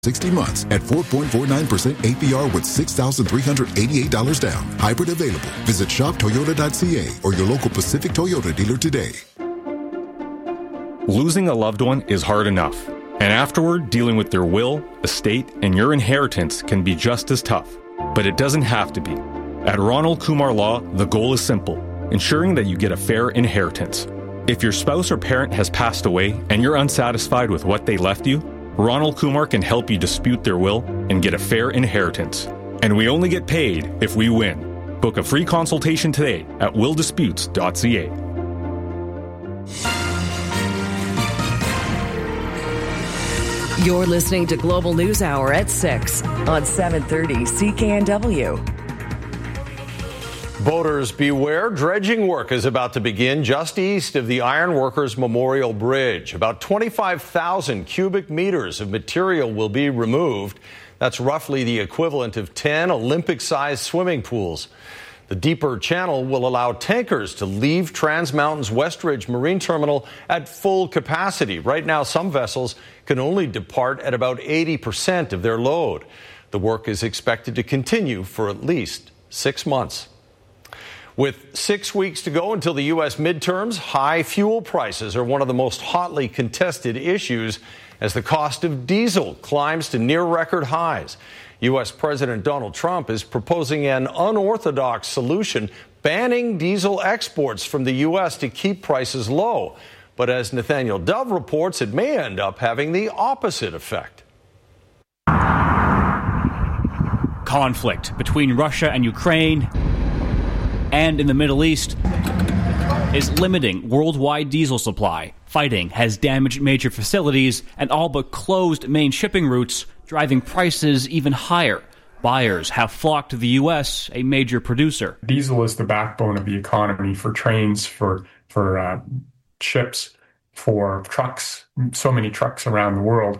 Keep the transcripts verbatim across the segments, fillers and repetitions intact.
sixty months at four point four nine percent A P R with six thousand three hundred eighty-eight dollars down. Hybrid available. Visit shop toyota dot c a or your local Pacific Toyota dealer today. Losing a loved one is hard enough, and afterward, dealing with their will, estate, and your inheritance can be just as tough. But it doesn't have to be. At Ronald Kumar Law, the goal is simple: ensuring that you get a fair inheritance. If your spouse or parent has passed away and you're unsatisfied with what they left you, Ronald Kumar can help you dispute their will and get a fair inheritance. And we only get paid if we win. Book a free consultation today at will disputes dot c a. You're listening to Global News Hour at six on seven thirty C K N W. Boaters beware, dredging work is about to begin just east of the Ironworkers Memorial Bridge. About twenty-five thousand cubic meters of material will be removed. That's roughly the equivalent of ten Olympic-sized swimming pools. The deeper channel will allow tankers to leave Trans Mountain's Westridge Marine Terminal at full capacity. Right now, some vessels can only depart at about eighty percent of their load. The work is expected to continue for at least six months. With six weeks to go until the U S midterms, high fuel prices are one of the most hotly contested issues as the cost of diesel climbs to near record highs. U S President Donald Trump is proposing an unorthodox solution, banning diesel exports from the U S to keep prices low. But as Nathaniel Dove reports, it may end up having the opposite effect. Conflict between Russia and Ukraine and in the Middle East is limiting worldwide diesel supply. Fighting has damaged major facilities and all but closed main shipping routes, driving prices even higher. Buyers have flocked to the U S, a major producer. Diesel is the backbone of the economy for trains, for for uh, ships, for trucks, so many trucks around the world.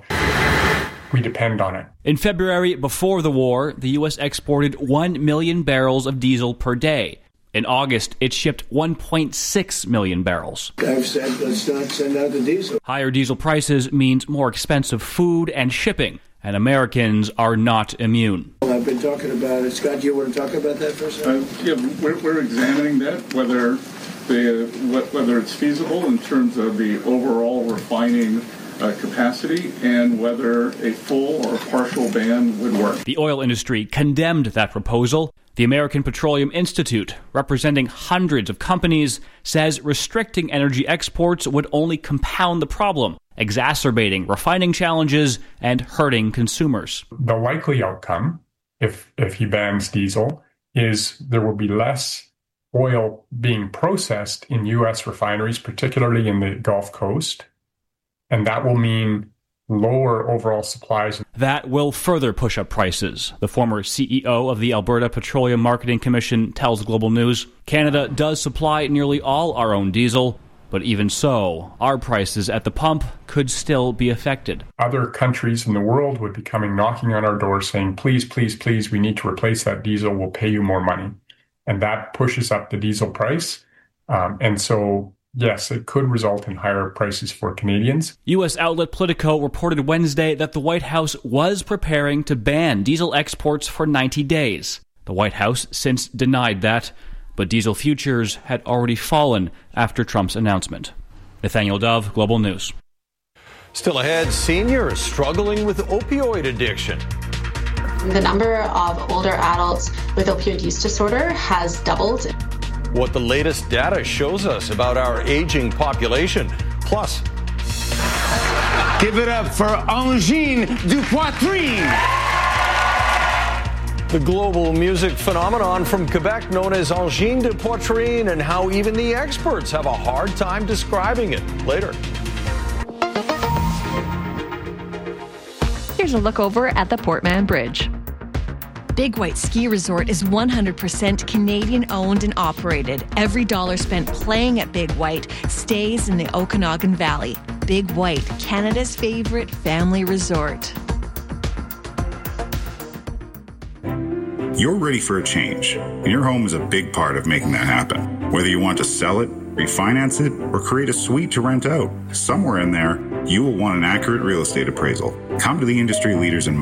We depend on it. In February, before the war, the U S exported one million barrels of diesel per day. In August, it shipped one point six million barrels. I've said, let's not send out the diesel. Higher diesel prices means more expensive food and shipping, and Americans are not immune. Well, I've been talking about it. Scott, do you want to talk about that for a second? Uh, yeah, we're, we're examining that, whether the whether it's feasible in terms of the overall refining uh, capacity and whether a full or partial ban would work. The oil industry condemned that proposal. The American Petroleum Institute, representing hundreds of companies, says restricting energy exports would only compound the problem, exacerbating refining challenges and hurting consumers. The likely outcome, if if he bans diesel, is there will be less oil being processed in U S refineries, particularly in the Gulf Coast, and that will mean lower overall supplies. That will further push up prices. The former C E O of the Alberta Petroleum Marketing Commission tells Global News, Canada does supply nearly all our own diesel, but even so, our prices at the pump could still be affected. Other countries in the world would be coming knocking on our door saying, please, please, please, we need to replace that diesel, we'll pay you more money. And that pushes up the diesel price. Um, and so yes, it could result in higher prices for Canadians. U S outlet Politico reported Wednesday that the White House was preparing to ban diesel exports for ninety days. The White House since denied that, but diesel futures had already fallen after Trump's announcement. Nathaniel Dove, Global News. Still ahead, seniors struggling with opioid addiction. The number of older adults with opioid use disorder has doubled. What the latest data shows us about our aging population. Plus, give it up for Angine du Poitrine. The global music phenomenon from Quebec known as Angine de Poitrine and how even the experts have a hard time describing it. Later. Here's a look over at the Portman Bridge. Big White Ski Resort is one hundred percent Canadian owned and operated. Every dollar spent playing at Big White stays in the Okanagan Valley. Big White, Canada's favorite family resort. You're ready for a change, and your home is a big part of making that happen. Whether you want to sell it, refinance it, or create a suite to rent out, somewhere in there, you will want an accurate real estate appraisal. Come to the industry leaders in